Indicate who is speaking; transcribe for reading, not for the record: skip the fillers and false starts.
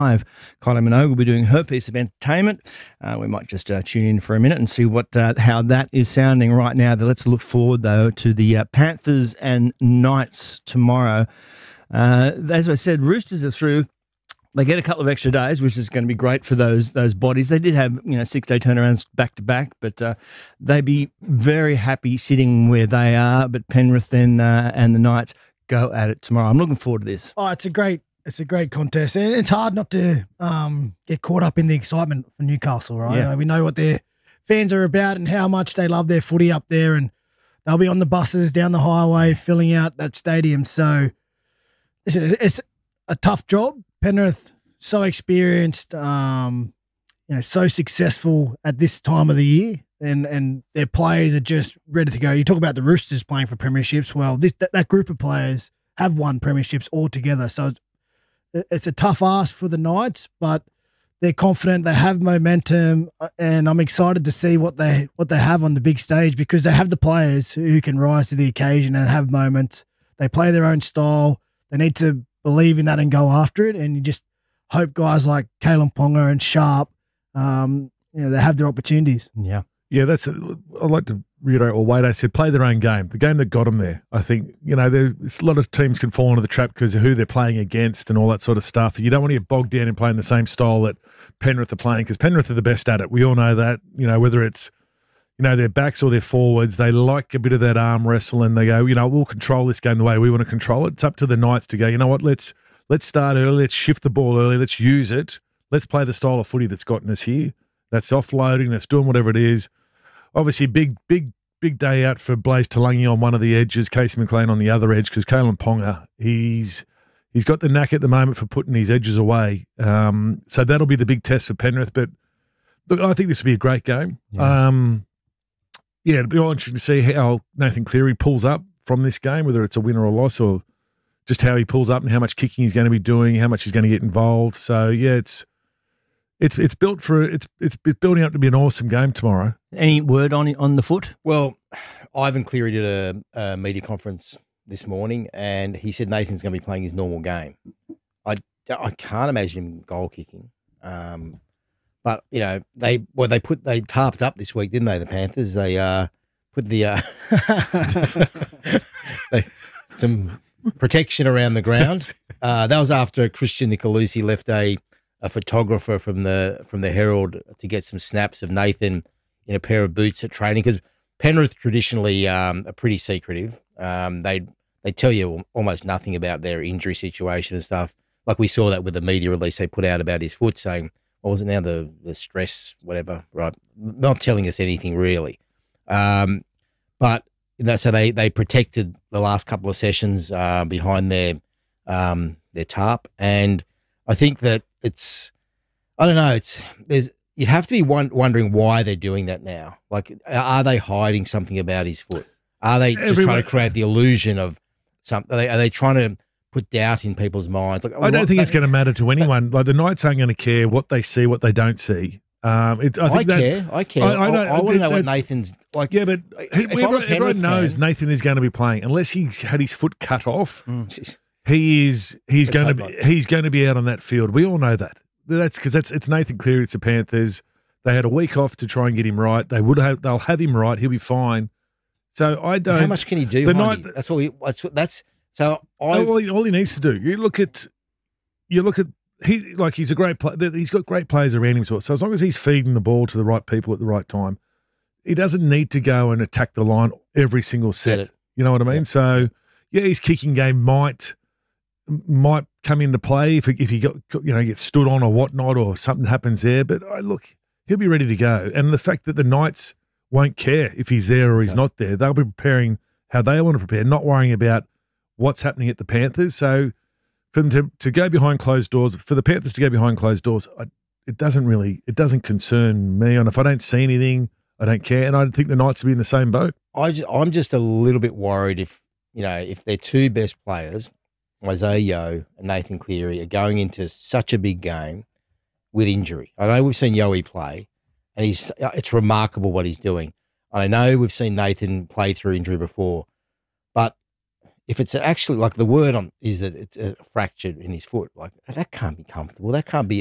Speaker 1: Kylie Minogue will be doing her piece of entertainment. We might just tune in for a minute and see what how that is sounding right now. Let's look forward, though, to the Panthers and Knights tomorrow. As I said, Roosters are through. They get a couple of extra days, which is going to be great for those bodies. They did have 6-day turnarounds back to back, but they'd be very happy sitting where they are. But Penrith then and the Knights go at it tomorrow. I'm looking forward to this.
Speaker 2: Oh, it's a great contest, and it's hard not to get caught up in the excitement for Newcastle, right?
Speaker 1: Yeah.
Speaker 2: We know what their fans are about and how much they love their footy up there, and they'll be on the buses down the highway filling out that stadium. So it's a tough job. Penrith, so experienced, so successful at this time of the year, and their players are just ready to go. You talk about the Roosters playing for premierships. Well, that group of players have won premierships altogether. So it's a tough ask for the Knights, but they're confident. They have momentum, and I'm excited to see what they have on the big stage, because they have the players who can rise to the occasion and have moments. They play their own style. They need to believe in that and go after it. And you just hope guys like Kalen Ponga and Sharp, they have their opportunities.
Speaker 1: Yeah.
Speaker 3: Yeah, I'd like to reiterate what Wade said, play their own game, the game that got them there. I think, there's a lot of teams can fall into the trap because of who they're playing against and all that sort of stuff. You don't want to get bogged down in playing the same style that Penrith are playing, because Penrith are the best at it. We all know that, whether it's, their backs or their forwards, they like a bit of that arm wrestle, and they go, we'll control this game the way we want to control it. It's up to the Knights to go, you know what, let's start early, let's shift the ball early, let's use it, let's play the style of footy that's gotten us here. That's offloading, that's doing whatever it is. Obviously, big day out for Blaze Talangi on one of the edges, Casey McLean on the other edge, because Kalen Ponga, he's got the knack at the moment for putting his edges away. So that'll be the big test for Penrith. But look, I think this will be a great game. It'll be all interesting to see how Nathan Cleary pulls up from this game, whether it's a win or a loss, or just how he pulls up and how much kicking he's going to be doing, how much he's going to get involved. So yeah, it's built for it's building up to be an awesome game tomorrow.
Speaker 1: Any word on the foot?
Speaker 4: Well, Ivan Cleary did a media conference this morning, and he said Nathan's going to be playing his normal game. I can't imagine him goal kicking, but they tarped up this week, didn't they? The Panthers, they put some protection around the ground. That was after Christian Nicolosi left a photographer from the Herald to get some snaps of Nathan in a pair of boots at training, because Penrith traditionally are pretty secretive. They tell you almost nothing about their injury situation and stuff. Like we saw that with the media release they put out about his foot, saying, what was it now, the stress, whatever, right? Not telling us anything really. But so they protected the last couple of sessions behind their tarp, and I think that you'd have to be wondering why they're doing that now. Like, are they hiding something about his foot? Are they just trying to create the illusion of something? Are they trying to put doubt in people's minds? Like,
Speaker 3: I don't think it's going to matter to anyone. Like, the Knights aren't going to care what they see, what they don't see. I care.
Speaker 4: I want to know what Nathan's like.
Speaker 3: Yeah, but everyone knows Nathan is going to be playing unless he's had his foot cut off. He's going to be out on that field. We all know that. That's because it's Nathan Cleary. It's the Panthers. They had a week off to try and get him right. They'll have him right. He'll be fine. So I don't.
Speaker 4: How much can he do?
Speaker 3: All he needs to do. You look at he's a great player. He's got great players around him. So as long as he's feeding the ball to the right people at the right time, he doesn't need to go and attack the line every single set. You know what I mean? Yep. So yeah, his kicking game might come into play if he gets stood on or whatnot, or something happens there. But look, he'll be ready to go. And the fact that the Knights won't care if he's there or he's not there, they'll be preparing how they want to prepare, not worrying about what's happening at the Panthers. So for them to go behind closed doors, for the Panthers to go behind closed doors, it doesn't concern me. And if I don't see anything, I don't care. And I think the Knights will be in the same boat.
Speaker 4: I'm just a little bit worried if their two best players, Isaiah Yeo and Nathan Cleary, are going into such a big game with injury. I know we've seen Yoey play, and it's remarkable what he's doing. I know we've seen Nathan play through injury before, but if it's actually like the word on is that it's fractured in his foot, like that can't be comfortable. That can't be